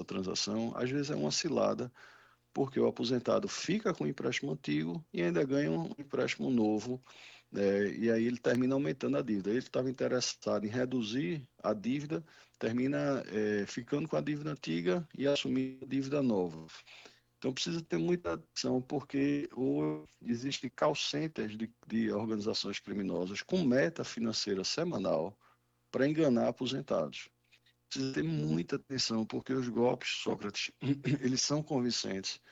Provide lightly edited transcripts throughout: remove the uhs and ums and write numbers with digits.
transação, às vezes é uma cilada, porque o aposentado fica com o empréstimo antigo e ainda ganha um empréstimo novo, e aí ele termina aumentando a dívida. Ele estava interessado em reduzir a dívida, termina ficando com a dívida antiga e assumindo a dívida nova. Então precisa ter muita atenção, porque existem call centers de organizações criminosas com meta financeira semanal para enganar aposentados. Precisa ter muita atenção, porque os golpes, Sócrates, eles são convincentes,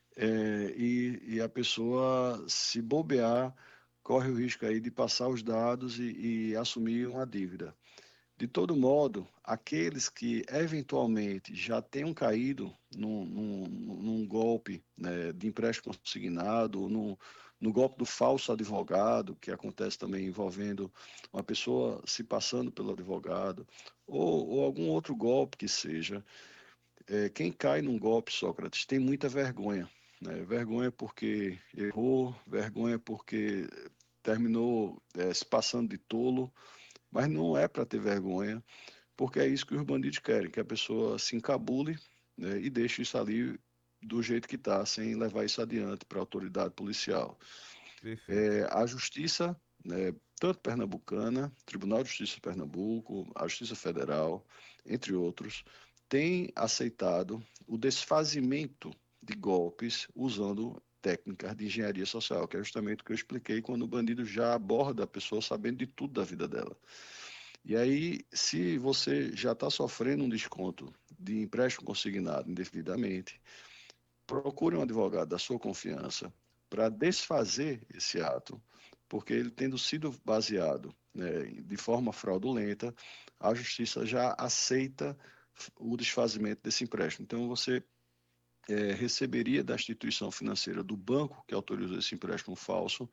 e a pessoa, se bobear, corre o risco aí de passar os dados e assumir uma dívida. De todo modo, aqueles que eventualmente já tenham caído num golpe, né, de empréstimo consignado, no golpe do falso advogado, que acontece também envolvendo uma pessoa se passando pelo advogado, ou algum outro golpe que seja, quem cai num golpe, Sócrates, tem muita vergonha. Né? Vergonha porque errou, vergonha porque terminou se passando de tolo, mas não é para ter vergonha, porque é isso que os bandidos querem, que a pessoa se encabule, né, e deixe isso ali do jeito que está, sem levar isso adiante para a autoridade policial. Perfeito. A Justiça, né, tanto pernambucana, Tribunal de Justiça de Pernambuco, a Justiça Federal, entre outros, tem aceitado o desfazimento de golpes usando técnicas de engenharia social, que é justamente o que eu expliquei quando o bandido já aborda a pessoa sabendo de tudo da vida dela. E aí, se você já está sofrendo um desconto de empréstimo consignado indevidamente, procure um advogado da sua confiança para desfazer esse ato, porque ele tendo sido baseado, né, de forma fraudulenta, a justiça já aceita o desfazimento desse empréstimo. Então, você receberia da instituição financeira do banco que autorizou esse empréstimo falso,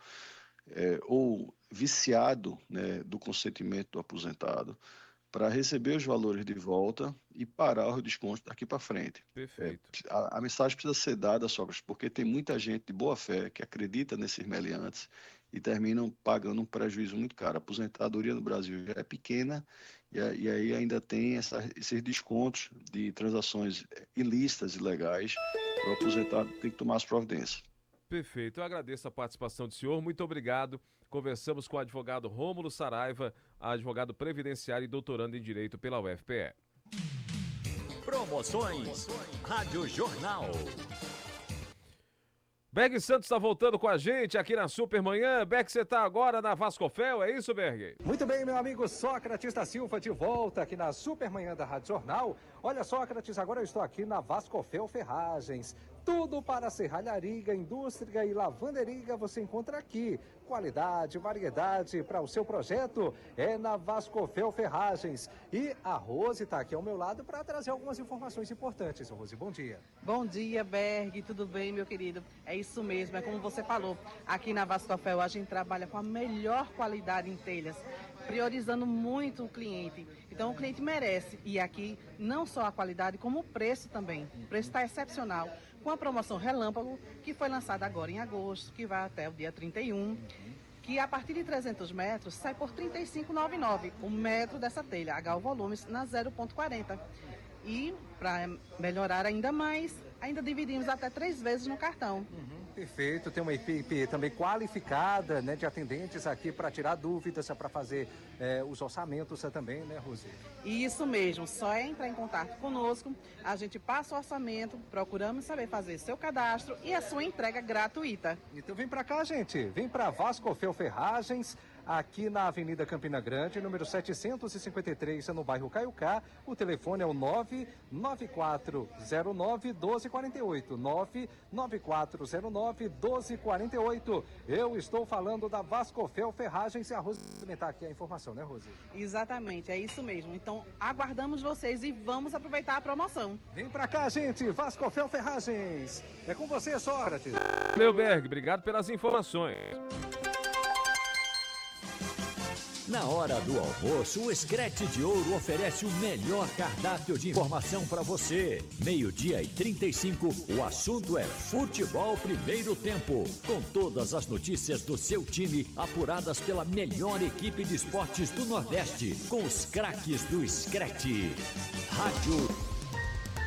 ou viciado, né, do consentimento do aposentado, para receber os valores de volta e parar os descontos daqui para frente. Perfeito. A mensagem precisa ser dada, Sócrates, porque tem muita gente de boa fé que acredita nesses meliantes e terminam pagando um prejuízo muito caro. A aposentadoria no Brasil já é pequena e aí ainda tem esses descontos de transações ilícitas e ilegais. O aposentado tem que tomar as providências. Perfeito. Eu agradeço a participação do senhor. Muito obrigado. Conversamos com o advogado Rômulo Saraiva, advogado previdenciário e doutorando em Direito pela UFPE. Promoções Rádio Jornal. Berg Santos está voltando com a gente aqui na Supermanhã. Berg, você está agora na Vascofel, é isso, Berg? Muito bem, meu amigo Sócrates da Silva, de volta aqui na Supermanhã da Rádio Jornal. Olha, Sócrates, agora eu estou aqui na Vascofel Ferragens. Tudo para serralharia, indústria e lavanderia você encontra aqui. Qualidade, variedade para o seu projeto é na Vascofel Ferragens. E a Rose está aqui ao meu lado para trazer algumas informações importantes. Rose, bom dia. Bom dia, Berg. Tudo bem, meu querido? É isso mesmo, é como você falou. Aqui na Vascofel a gente trabalha com a melhor qualidade em telhas, priorizando muito o cliente. Então o cliente merece. E aqui não só a qualidade, como o preço também. O preço está excepcional. Com a promoção Relâmpago, que foi lançada agora em agosto, que vai até o dia 31, que a partir de 300 metros sai por R$ 35,99 o metro dessa telha, H volumes na 0,40. E para melhorar ainda mais, ainda dividimos até 3 vezes no cartão. Perfeito, tem uma equipe também qualificada, né, de atendentes aqui para tirar dúvidas, para fazer os orçamentos também, né, Rose? Isso mesmo, só é entrar em contato conosco, a gente passa o orçamento, procuramos saber fazer seu cadastro e a sua entrega gratuita. Então vem para cá, gente, vem para Vascofel Ferragens, aqui na Avenida Campina Grande, número 753, no bairro Caiucá. O telefone é o 99409-1248. 99409-1248. Eu estou falando da Vascofel Ferragens e a Rose comentar aqui a informação, né, Rose? Exatamente, é isso mesmo. Então, aguardamos vocês e vamos aproveitar a promoção. Vem pra cá, gente, Vascofel Ferragens. É com você, Sócrates. Meu Berg, obrigado pelas informações. Na hora do almoço, o Screte de Ouro oferece o melhor cardápio de informação para você. 12:35, o assunto é futebol primeiro tempo. Com todas as notícias do seu time, apuradas pela melhor equipe de esportes do Nordeste. Com os craques do Screte. Rádio